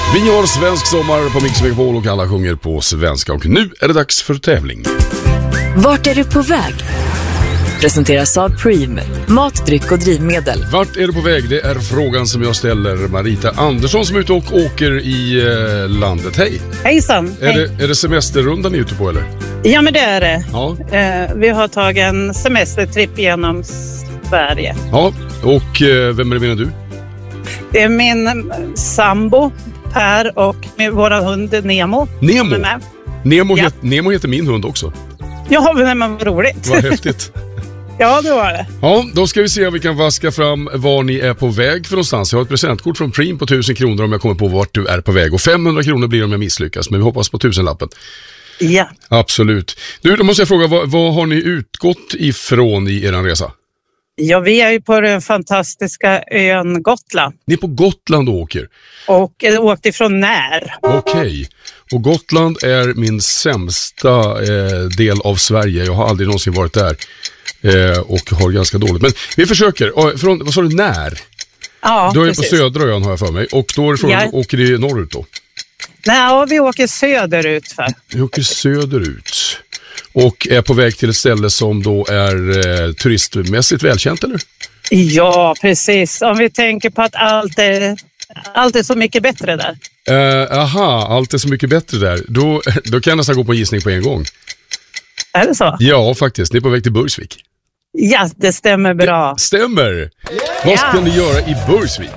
Vi har svensk sommar på Mix Megapol och alla sjunger på svenska. Och nu är det dags för tävling. Vart är du på väg? Presenteras av Preem, mat, dryck och drivmedel. Vart är du på väg? Det är frågan som jag ställer. Marita Andersson som är ute och åker i landet. Hej! Hejsan! Är det semesterrundan ni är ute på eller? Ja, men det är det. Ja. Vi har tagit en semestertripp genom Sverige. Ja, och vem är det menar du? Det är min sambo Per och med våran hund Nemo. Nemo heter min hund också. Ja, men vad roligt. Vad häftigt. Ja, det var det. Ja, då ska vi se om vi kan vaska fram var ni är på väg för någonstans. Jag har ett presentkort från Preem på 1000 kronor om jag kommer på vart du är på väg. Och 500 kronor blir om jag misslyckas, men vi hoppas på 1000-lappen. Ja. Absolut. Du, då måste jag fråga, vad har ni utgått ifrån i er resa? Ja, vi är ju på den fantastiska ön Gotland. Ni är på Gotland och åker? Och åkte ifrån När. Okej. Och Gotland är min sämsta del av Sverige. Jag har aldrig någonsin varit där och har ganska dåligt. Men vi försöker. Från, vad sa du, När? Ja, då är precis. på södra ön har jag för mig. Och då är det frågan, åker ni norrut då? Nej, vi åker söderut för. Vi åker söderut. Och är på väg till ett ställe som då är turistmässigt välkänt, eller? Ja, precis. Om vi tänker på att allt är så mycket bättre där. Allt är så mycket bättre där. Då kan jag nästan gå på gissning på en gång. Är det så? Ja, faktiskt. Ni är på väg till Burgsvik. Ja, det stämmer bra. Det stämmer. Vad ska ni göra i Burgsvik?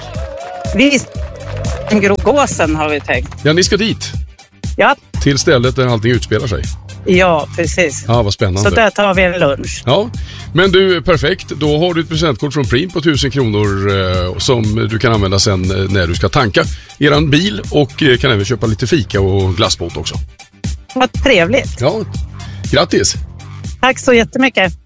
Grogåsen har vi tänkt. Ja, ni ska dit. Ja. Till stället där allting utspelar sig. Ja, precis. Ja, vad spännande. Så där tar vi en lunch. Ja, men du, perfekt. Då har du ett presentkort från Preem på 1000 kronor som du kan använda sen när du ska tanka eran bil och kan även köpa lite fika och glassbåt också. Vad trevligt. Ja, grattis. Tack så jättemycket.